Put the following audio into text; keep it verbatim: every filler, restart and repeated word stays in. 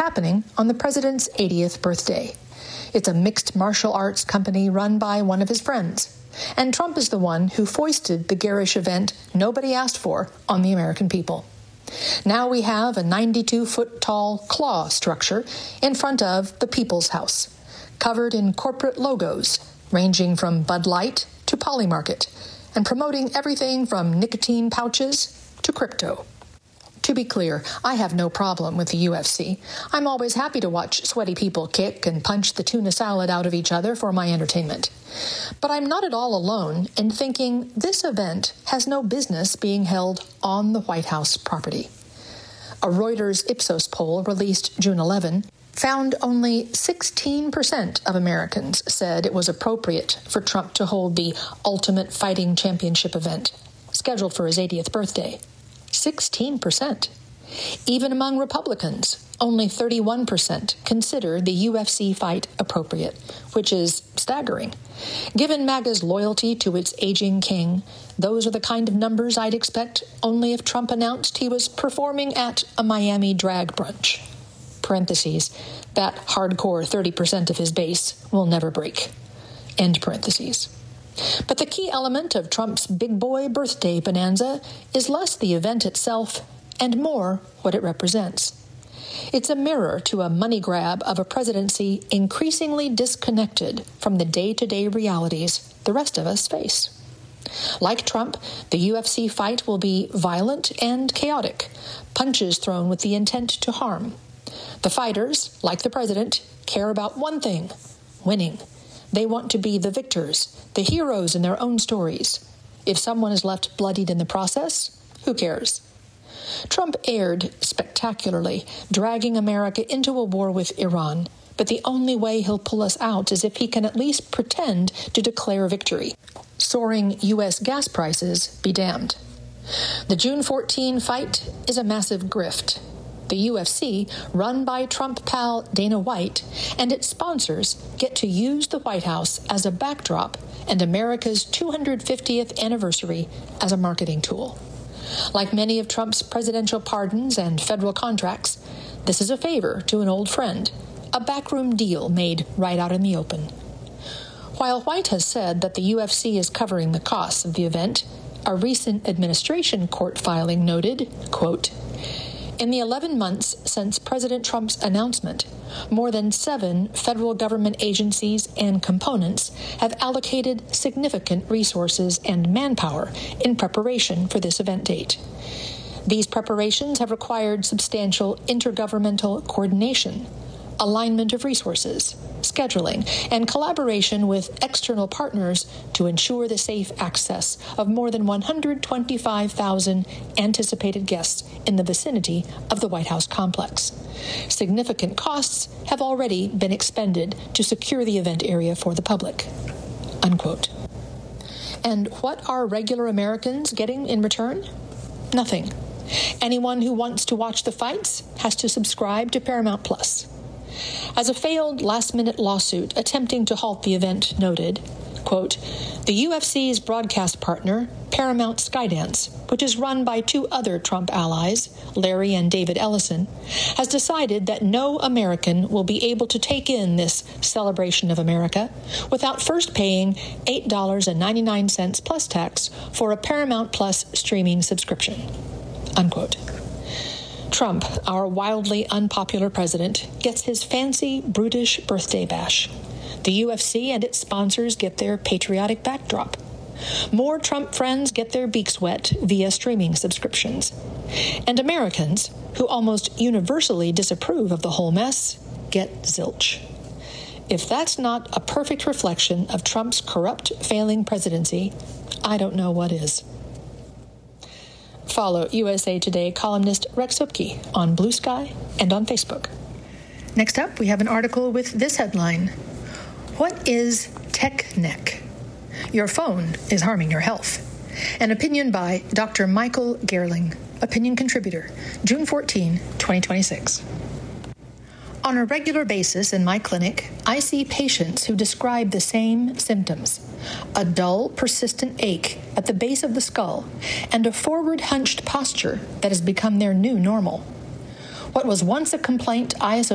happening on the president's eightieth birthday. It's a mixed martial arts company run by one of his friends. And Trump is the one who foisted the garish event nobody asked for on the American people. Now we have a ninety-two foot tall claw structure in front of the People's House, covered in corporate logos ranging from Bud Light to Polymarket, and promoting everything from nicotine pouches to crypto. To be clear, I have no problem with the U F C. I'm always happy to watch sweaty people kick and punch the tuna salad out of each other for my entertainment. But I'm not at all alone in thinking this event has no business being held on the White House property. A Reuters Ipsos poll released June eleventh found only sixteen percent of Americans said it was appropriate for Trump to hold the Ultimate Fighting Championship event, scheduled for his eightieth birthday. sixteen percent. Even among Republicans, only thirty-one percent consider the U F C fight appropriate, which is staggering. Given MAGA's loyalty to its aging king, those are the kind of numbers I'd expect only if Trump announced he was performing at a Miami drag brunch. Parentheses, that hardcore thirty percent of his base will never break. End parentheses. But the key element of Trump's big boy birthday bonanza is less the event itself and more what it represents. It's a mirror to a money grab of a presidency increasingly disconnected from the day-to-day realities the rest of us face. Like Trump, the U F C fight will be violent and chaotic, punches thrown with the intent to harm. The fighters, like the president, care about one thing: winning. They want to be the victors, the heroes in their own stories. If someone is left bloodied in the process, who cares? Trump erred spectacularly, dragging America into a war with Iran, but the only way he'll pull us out is if he can at least pretend to declare victory. Soaring U S gas prices be damned. The June fourteenth fight is a massive grift. The U F C, run by Trump pal Dana White, and its sponsors get to use the White House as a backdrop and America's two hundred fiftieth anniversary as a marketing tool. Like many of Trump's presidential pardons and federal contracts, this is a favor to an old friend, a backroom deal made right out in the open. While White has said that the U F C is covering the costs of the event, a recent administration court filing noted, quote, "In the eleven months since President Trump's announcement, more than seven federal government agencies and components have allocated significant resources and manpower in preparation for this event date. These preparations have required substantial intergovernmental coordination, alignment of resources, scheduling, and collaboration with external partners to ensure the safe access of more than one hundred twenty-five thousand anticipated guests in the vicinity of the White House complex. Significant costs have already been expended to secure the event area for the public." Unquote. And what are regular Americans getting in return? Nothing. Anyone who wants to watch the fights has to subscribe to Paramount Plus. As a failed last-minute lawsuit attempting to halt the event noted, quote, "The U F C's broadcast partner, Paramount Skydance, which is run by two other Trump allies, Larry and David Ellison, has decided that no American will be able to take in this celebration of America without first paying eight dollars and ninety-nine cents plus tax for a Paramount Plus streaming subscription." Unquote. Trump, our wildly unpopular president, gets his fancy, brutish birthday bash. The U F C and its sponsors get their patriotic backdrop. More Trump friends get their beaks wet via streaming subscriptions. And Americans, who almost universally disapprove of the whole mess, get zilch. If that's not a perfect reflection of Trump's corrupt, failing presidency, I don't know what is. Follow U S A Today columnist Rex Upke on Blue Sky and on Facebook. Next up, we have an article with this headline: What is tech neck? Your phone is harming your health. An opinion by Doctor Michael Gerling, opinion contributor, June fourteenth, twenty twenty-six. On a regular basis in my clinic, I see patients who describe the same symptoms: a dull, persistent ache at the base of the skull and a forward-hunched posture that has become their new normal. What was once a complaint I associated